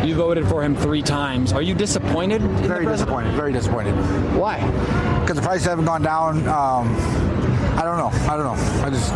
You voted for him 3 times. Are you disappointed? Very disappointed. Very disappointed. Why? Because the prices haven't gone down. I don't know. I just